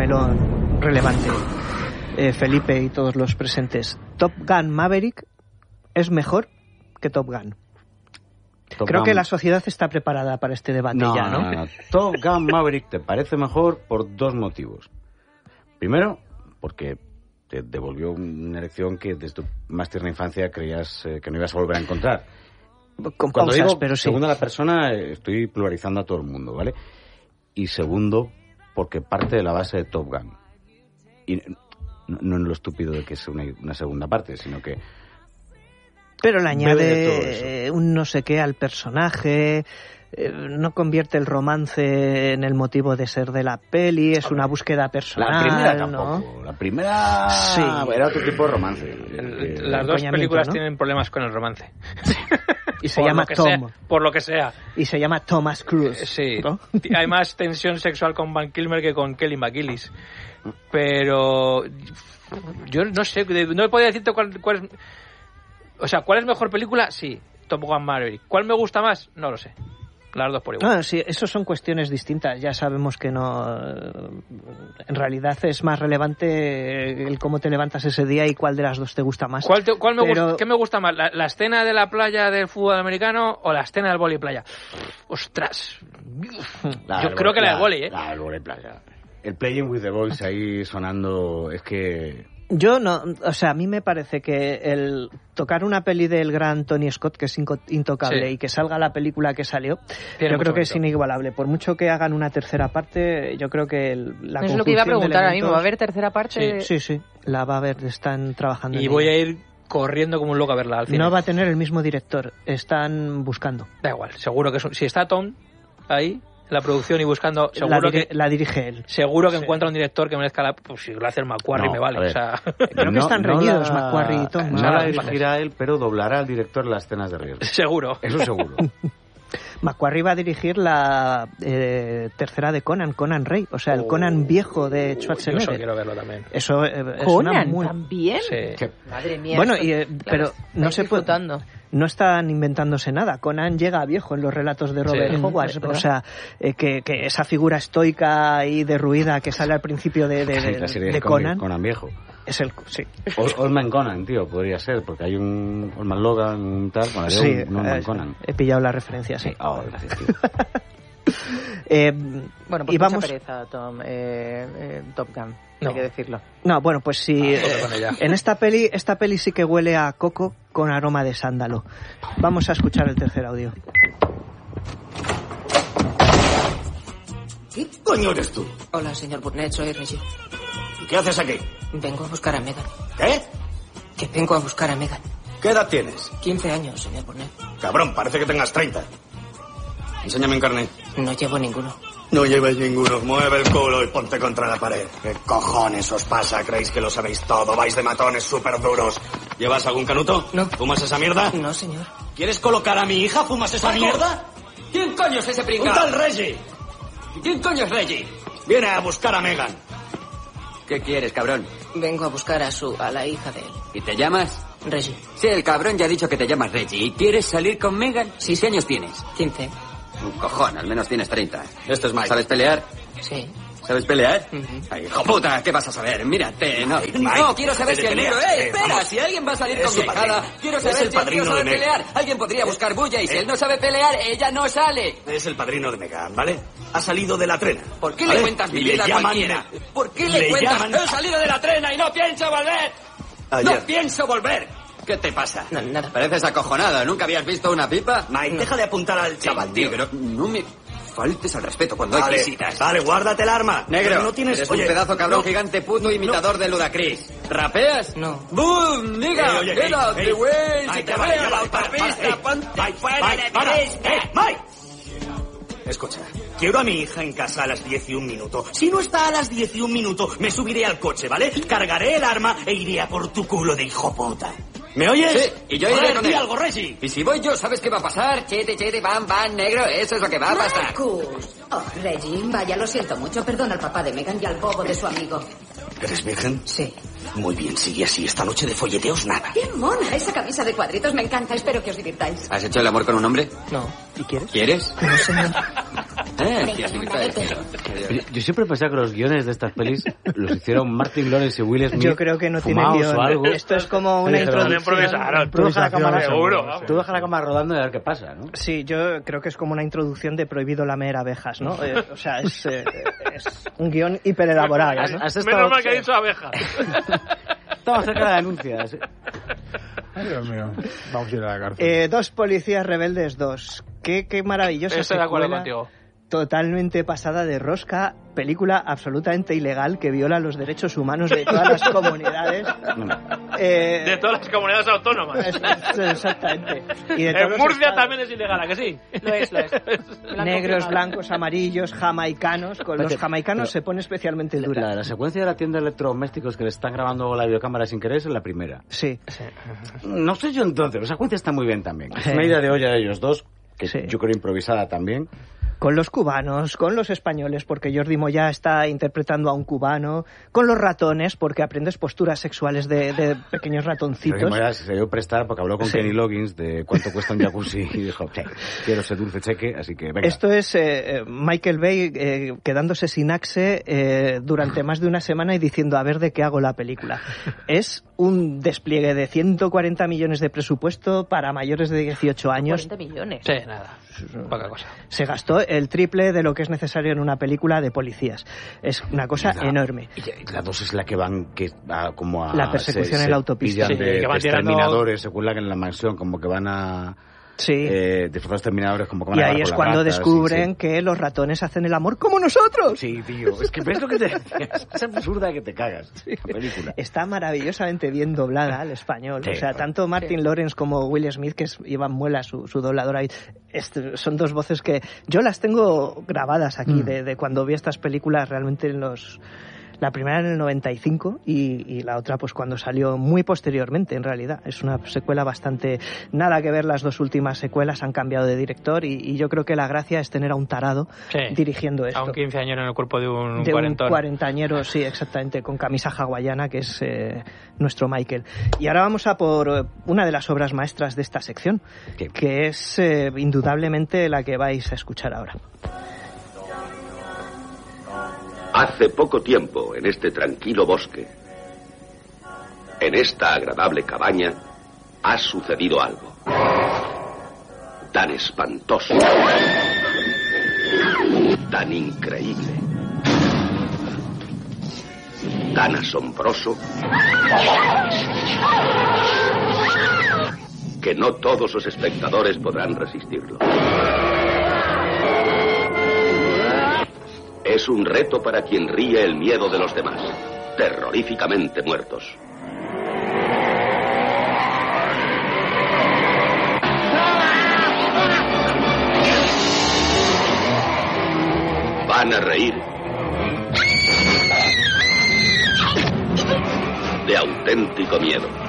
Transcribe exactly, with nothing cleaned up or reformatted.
melón relevante, eh, Felipe y todos los presentes. Top Gun Maverick es mejor que Top Gun. Top Creo Gun... que la sociedad está preparada para este debate no, ya, ¿no? no, no. Top Gun Maverick te parece mejor por dos motivos. Primero, porque te devolvió una elección que desde tu más tierna infancia creías eh, que no ibas a volver a encontrar. Con Cuando pausas, digo pero sí. Segundo a la persona, estoy pluralizando a todo el mundo, ¿vale? Y segundo, porque parte de la base de Top Gun. Y no, no en lo estúpido de que es una, una segunda parte, sino que... Pero le añade un no sé qué al personaje, eh, no convierte el romance en el motivo de ser de la peli, es una búsqueda personal. La primera tampoco. ¿no? La primera sí. Era otro tipo de romance. El, las dos películas, ¿no?, tienen problemas con el romance. Y se llama Tom. Sea, por lo que sea. Y se llama Thomas Cruise. Sí. ¿No? Hay más tensión sexual con Van Kilmer que con Kelly McGillis. Pero yo no sé, no podía decirte cuál, cuál es... O sea, ¿cuál es mejor película? Sí, Top Gun Maverick. ¿Cuál me gusta más? No lo sé. Las dos por igual. No, sí, eso son cuestiones distintas. Ya sabemos que no... En realidad es más relevante el cómo te levantas ese día y cuál de las dos te gusta más. ¿Cuál, te, cuál me Pero... gusta, ¿Qué me gusta más? ¿La, ¿La escena de la playa del fútbol americano o la escena del vóley playa? ¡Ostras! La, Yo creo que la del vóley, ¿eh? La del vóley playa. El Playing with the Boys ahí sonando... Es que... Yo no, o sea, a mí me parece que el tocar una peli del gran Tony Scott, que es intocable, sí, y que salga la película que salió, Tiene yo creo que bonito. Es inigualable. Por mucho que hagan una tercera parte, yo creo que el, la es lo que iba a preguntar ahora mismo, ¿va a haber tercera parte? Sí, sí, sí, la va a haber, están trabajando y en voy ella. a ir corriendo como un loco a verla al final. No va a tener el mismo director, están buscando. Da igual, seguro que es un, si está Tom ahí... la producción y buscando, seguro la, dir- que la dirige él. Seguro que sí. encuentra un director que merezca la... Pues si lo hace el McQuarrie no, me vale. O sea... Creo no, que están no reñidos la, McQuarrie y Tom. No, no la dirigirá él, pero doblará al director las escenas de riesgo. Seguro. Eso seguro. McQuarrie va a dirigir la eh, tercera de Conan, Conan Rey, o sea, el oh, Conan viejo de Schwarzenegger. Yo eso quiero verlo también. Eso eh, es Conan una muy... también. Sí. Madre mía. Bueno, y, eh, pero no se puede, disfrutando. no están inventándose nada. Conan llega a viejo en los relatos de Robert sí, Howard, o sea, eh, que, que esa figura estoica y derruida que sale al principio de, de, de, la serie de Conan. Conan viejo. Es el, sí. Old Man Conan, tío, podría ser, porque hay un Old Man Logan, un tal, bueno, sí, un, un Old Man eh, Conan. He pillado la referencia, sí. Oh, gracias, tío. eh, bueno, pues y vamos... mucha pereza, Tom, eh, eh, Top Gun, no. hay que decirlo. No, bueno, pues sí, ah, eh, en esta peli, esta peli sí que huele a coco con aroma de sándalo. Vamos a escuchar el tercer audio. ¿Qué coño eres tú? Hola, señor Burnett, soy Reggie. ¿Qué haces aquí? Vengo a buscar a Megan. ¿Qué? Que vengo a buscar a Megan. ¿Qué edad tienes? quince años, señor Burnett. Cabrón, parece que tengas treinta. Enséñame un carnet. No llevo ninguno. No lleves ninguno. Mueve el culo y ponte contra la pared. ¿Qué cojones os pasa? ¿Creéis que lo sabéis todo? Vais de matones súper duros. ¿Llevas algún canuto? No. ¿Fumas esa mierda? No, señor. ¿Quieres colocar a mi hija? ¿Fumas esa ¡Paco! mierda? ¿Quién coño es ese ¡Un pringao? tal Reggie! ¿Quién coño es Reggie? Viene a buscar a Megan. ¿Qué quieres, cabrón? Vengo a buscar a su... a la hija de él. ¿Y te llamas? Reggie. Sí, el cabrón ya ha dicho que te llamas Reggie. ¿Y quieres salir con Megan? Sí, ¿qué años tienes? quince. Un cojón, al menos tienes treinta. Esto es Mike. ¿Sabes pelear? Sí. ¿Sabes pelear? Uh-huh. Ay, hijo puta, ¿qué vas a saber? Mírate, no. Mike, no, quiero saber si el pelear. negro... ¡Eh, Eh, espera! vamos. Si alguien va a salir Es con su mi hijada, padrino. quiero Es saber el si el tío padrino sabe de Megan. pelear. Alguien podría buscar bulla y si Eh. él no sabe pelear, ella no sale. Es el padrino de Megan, ¿vale? Ha salido de la trena. ¿Por qué ¿vale? le cuentas mi Y le vida a llaman- cualquiera? ¿Por qué le, le cuentas? llaman- He salido de la trena y no pienso volver. Ayer. No pienso volver. ¿Qué te pasa? No, nada. Pareces acojonado. ¿Nunca habías visto una pipa? Mike, deja de apuntar al chaval, tío. Negro, no me faltes al respeto cuando Vale, hay visitas. vale, guárdate el arma. Negro, Pero no tienes... eres oye, un pedazo cabrón no, gigante puto no, imitador no. de Ludacris. ¿Rapeas? No. ¡Boom! ¡Niga! Eh, oye, ¡Get hey, out hey, the way! Mike, ¡Si te ya vale, veo ya en la vale, para, para, autopista! hey, ¡Ponte Mike, fuera Mike, de para. mi vista! Eh, Mike. Escucha, quiero a mi hija en casa a las diez y un minuto. Si no está a las diez y un minuto, me subiré al coche, ¿vale? Cargaré el arma e iré a por tu culo de hijo puta. ¿Me oyes? Sí, y yo iré Joder, con di él. algo, Reggie. Y si voy yo, ¿sabes qué va a pasar? Chete, chete, bam, bam, negro. Eso es lo que va a pasar. Marcus. Oh, Reggie, vaya, lo siento mucho. Perdona al papá de Megan y al bobo de su amigo. ¿Eres virgen? Sí. Muy bien, sigue así. Esta noche de folleteos nada. ¡Qué mona! Esa camisa de cuadritos me encanta. Espero que os divirtáis. ¿Has hecho el amor con un hombre? No. ¿Y quieres? ¿Quieres? No, señor. Eh, tía, sí, está eso. Yo, yo siempre pensaba que los guiones de estas pelis los hicieron Martin Lawrence y Will Smith. Yo creo que no tiene guión. O algo. Esto es como una introducción. Tú dejas la cámara seguro. Tú dejas la cámara rodando y a ver qué pasa, ¿no? Sí, yo creo que es como una introducción de Prohibido lamer abejas, ¿no? Eh, o sea, es, eh, es un guión hiperelaborado, ¿no? ¿Has, has estado... Menos mal que ha dicho abeja. Estamos cerca de anuncias. Ay, Dios mío. Vamos a ir a la cárcel. Eh, dos policías rebeldes, dos. Qué, qué maravillosa Estoy de acuerdo secuela. contigo. Totalmente pasada de rosca, película absolutamente ilegal que viola los derechos humanos de todas las comunidades. Eh, de todas las comunidades autónomas. Es, es, exactamente. Y de en Murcia también es ilegal, ¿a que sí? Lo es, lo es. Negros, blancos, amarillos, jamaicanos. Con los jamaicanos se pone especialmente dura. La, la secuencia de la tienda de electrodomésticos que le están grabando la videocámara sin querer es la primera. Sí. sí. No sé yo entonces, la secuencia está muy bien también. Es una idea de olla de ellos dos, que sí. yo creo improvisada también. Con los cubanos, con los españoles, porque Jordi Moya está interpretando a un cubano, con los ratones, porque aprendes posturas sexuales de, de pequeños ratoncitos. Jordi Moya se dio prestar porque habló con sí. Kenny Loggins de cuánto cuesta un jacuzzi y dijo, che, quiero ese dulce cheque, así que venga. Esto es eh, Michael Bay eh, quedándose sin axe eh, durante más de una semana y diciendo a ver de qué hago la película. Es un despliegue de ciento cuarenta millones de presupuesto para mayores de dieciocho años. cuarenta millones. Sí, nada. Poca cosa. Se gastó el triple de lo que es necesario en una película de policías. Es una cosa la, enorme. Y la dos es la que van que a, como a... La persecución se, en la autopista. Sí, sí, de, que van de exterminadores, se cuelan en la mansión, como que van a... Sí. Eh, disfrazados terminadores como que van y a ahí es cuando ratas, descubren sí, sí. que los ratones hacen el amor como nosotros. Sí, tío, es que ves lo que te decías. Es absurda que te cagas sí. la película. Está maravillosamente bien doblada al español. Sí, o sea, tanto Martin sí. Lawrence como Will Smith, que es Iván Muela, su, su doblador ahí, este, son dos voces que yo las tengo grabadas aquí mm. de, de cuando vi estas películas realmente en los... La primera en el noventa y cinco y, y la otra pues cuando salió muy posteriormente, en realidad. Es una secuela bastante... Nada que ver, las dos últimas secuelas han cambiado de director y, y yo creo que la gracia es tener a un tarado sí, dirigiendo esto. A un quinceañero en el cuerpo de un de cuarentón. un cuarentañero, sí, exactamente, con camisa hawaiana, que es eh, nuestro Michael. Y ahora vamos a por una de las obras maestras de esta sección, ¿Qué? que es eh, indudablemente la que vais a escuchar ahora. Hace poco tiempo, en este tranquilo bosque, en esta agradable cabaña, ha sucedido algo tan espantoso, tan increíble, tan asombroso, que no todos los espectadores podrán resistirlo. Es un reto para quien ríe el miedo de los demás, terroríficamente muertos. Van a reír de auténtico miedo.